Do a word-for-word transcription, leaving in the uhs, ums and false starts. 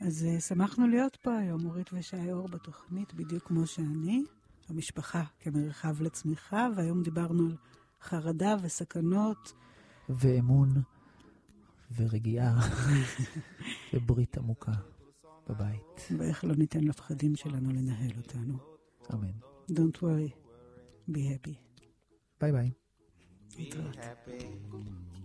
אז uh, שמחנו להיות פה היום, אורית ושי אור בתוכנית, בדיוק כמו שאני, המשפחה כמרחב לצמיחה, והיום דיברנו על חרדה וסכנות. ואמון ורגיעה וברית עמוקה בבית. ואיך לא ניתן לפחדים שלנו לנהל אותנו. אמן. Don't worry, be happy. ביי ביי. Be happy.